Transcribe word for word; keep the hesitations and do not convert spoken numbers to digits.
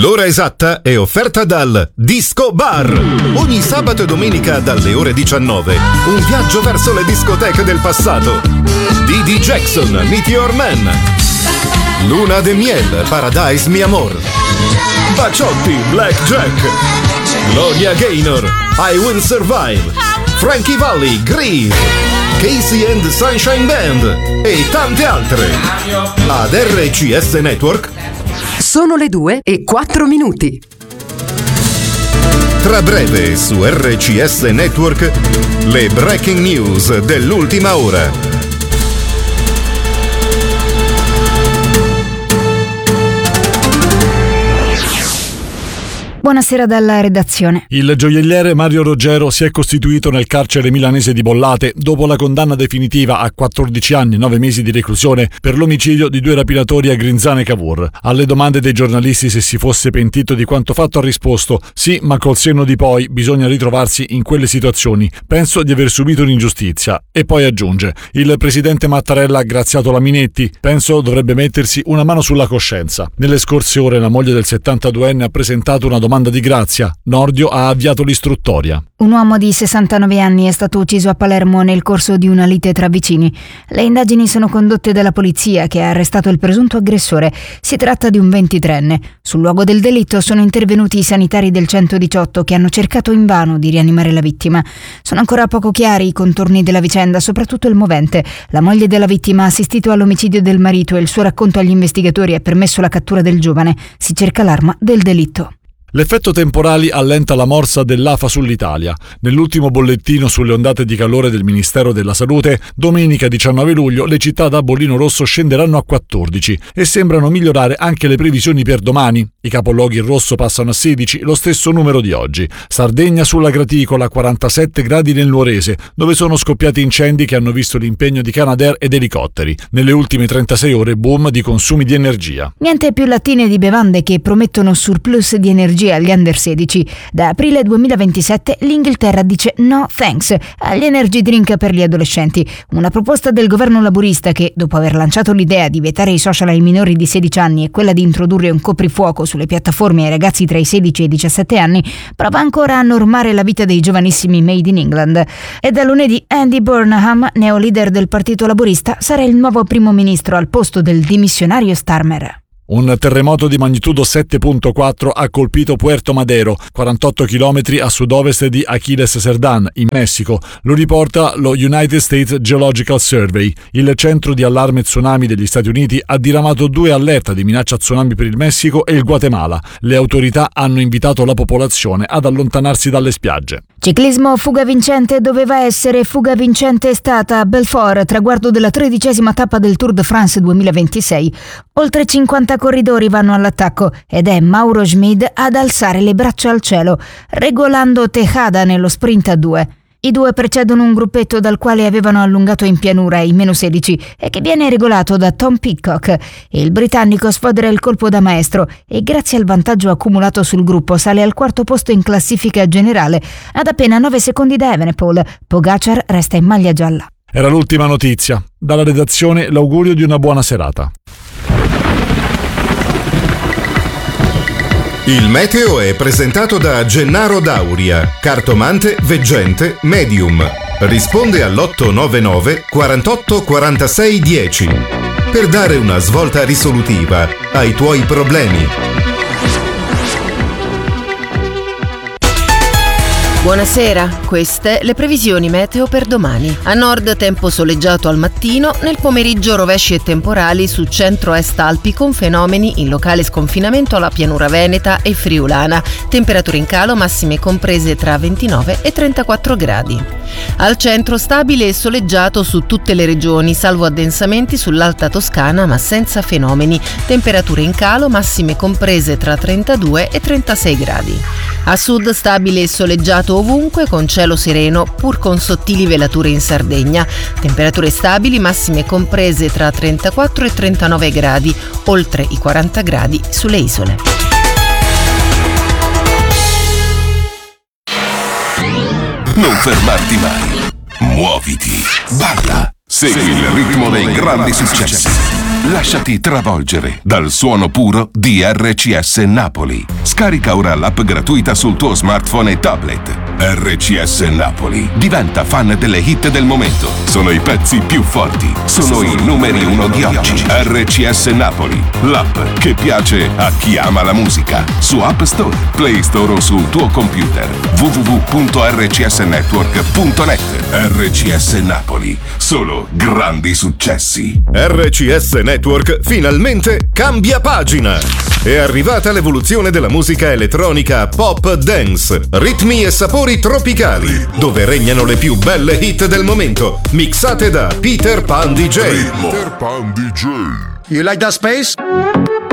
L'ora esatta è offerta dal Disco Bar. Ogni sabato e domenica dalle ore diciannove, un viaggio verso le discoteche del passato. D D Jackson, Meteor Man. Luna de Miel, Paradise Mi Amor. Baciotti, Blackjack. Gloria Gaynor, I Will Survive. Frankie Valli, Grease. Casey and Sunshine Band e tante altre. Ad R C S Network sono le due e quattro minuti. Tra breve su R C S Network le breaking news dell'ultima ora. Buonasera dalla redazione. Il gioielliere Mario Roggero si è costituito nel carcere milanese di Bollate dopo la condanna definitiva a quattordici anni e nove mesi di reclusione per l'omicidio di due rapinatori a Grinzane Cavour. Alle domande dei giornalisti se si fosse pentito di quanto fatto ha risposto: sì, ma col senno di poi bisogna ritrovarsi in quelle situazioni. Penso di aver subito un'ingiustizia. E poi aggiunge: il presidente Mattarella ha graziato la Minetti. Penso dovrebbe mettersi una mano sulla coscienza. Nelle scorse ore la moglie del settantaduenne ha presentato una domanda di grazia. Nordio ha avviato l'istruttoria. Un uomo di sessantanove anni è stato ucciso a Palermo nel corso di una lite tra vicini. Le indagini sono condotte dalla polizia, che ha arrestato il presunto aggressore. Si tratta di un ventitreenne. Sul luogo del delitto sono intervenuti i sanitari del centodiciotto, che hanno cercato invano di rianimare la vittima. Sono ancora poco chiari i contorni della vicenda, soprattutto il movente. La moglie della vittima ha assistito all'omicidio del marito e il suo racconto agli investigatori ha permesso la cattura del giovane. Si cerca l'arma del delitto. L'effetto temporali allenta la morsa dell'A F A sull'Italia. Nell'ultimo bollettino sulle ondate di calore del Ministero della Salute, domenica diciannove luglio le città da bollino rosso scenderanno a quattordici e sembrano migliorare anche le previsioni per domani. I capoluoghi in rosso passano a sedici, lo stesso numero di oggi. Sardegna sulla graticola, quarantasette gradi nel Nuorese, dove sono scoppiati incendi che hanno visto l'impegno di Canadair ed elicotteri. Nelle ultime trentasei ore boom di consumi di energia. Niente più lattine di bevande che promettono surplus di energia agli under sedici. Da aprile duemilaventisette l'Inghilterra dice no thanks agli energy drink per gli adolescenti. Una proposta del governo laburista che, dopo aver lanciato l'idea di vietare i social ai minori di sedici anni e quella di introdurre un coprifuoco sulle piattaforme ai ragazzi tra i sedici e i diciassette anni, prova ancora a normare la vita dei giovanissimi made in England. E da lunedì Andy Burnham, neoleader del partito laburista, sarà il nuovo primo ministro al posto del dimissionario Starmer. Un terremoto di magnitudo sette virgola quattro ha colpito Puerto Madero, quarantotto chilometri a sud-ovest di Aquiles Cerdán, in Messico. Lo riporta lo United States Geological Survey. Il centro di allarme tsunami degli Stati Uniti ha diramato due allerta di minaccia tsunami per il Messico e il Guatemala. Le autorità hanno invitato la popolazione ad allontanarsi dalle spiagge. Ciclismo fuga vincente doveva essere, fuga vincente è stata a Belfort, traguardo della tredicesima tappa del Tour de France duemilaventisei. Oltre cinquanta corridori vanno all'attacco ed è Mauro Schmid ad alzare le braccia al cielo, regolando Tejada nello sprint a due. I due precedono un gruppetto dal quale avevano allungato in pianura i meno sedici e che viene regolato da Tom Pidcock. Il britannico sfodera il colpo da maestro e grazie al vantaggio accumulato sul gruppo sale al quarto posto in classifica generale, ad appena nove secondi da Evenepoel. Pogacar resta in maglia gialla. Era l'ultima notizia. Dalla redazione l'augurio di una buona serata. Il meteo è presentato da Gennaro Dauria, cartomante, veggente, medium. Risponde all'otto nove nove quarantotto quarantasei dieci per dare una svolta risolutiva ai tuoi problemi. Buonasera, queste le previsioni meteo per domani. A nord tempo soleggiato al mattino, nel pomeriggio rovesci e temporali su centro-est Alpi con fenomeni in locale sconfinamento alla pianura veneta e friulana. Temperature in calo massime comprese tra ventinove e trentaquattro gradi. Al centro stabile e soleggiato su tutte le regioni, salvo addensamenti sull'Alta Toscana ma senza fenomeni. Temperature in calo massime comprese tra trentadue e trentasei gradi. A sud stabile e soleggiato ovunque con cielo sereno pur con sottili velature in Sardegna. Temperature stabili massime comprese tra trentaquattro e trentanove gradi, oltre i quaranta gradi sulle isole. Non fermarti mai. Muoviti. Balla. Segui il ritmo dei grandi successi. Lasciati travolgere dal suono puro di R C S Napoli. Scarica ora l'app gratuita sul tuo smartphone e tablet. R C S Napoli. Diventa fan delle hit del momento. Sono i pezzi più forti. Sono i numeri uno di oggi. R C S Napoli. L'app che piace a chi ama la musica. Su App Store, Play Store o sul tuo computer. w w w punto r c s network punto net. R C S Napoli. Solo grandi successi. R C S Network finalmente cambia pagina. È arrivata l'evoluzione della musica elettronica pop dance, ritmi e sapori tropicali, dove regnano le più belle hit del momento, mixate da Peter Pan D J. Peter Pan D J. You like that space?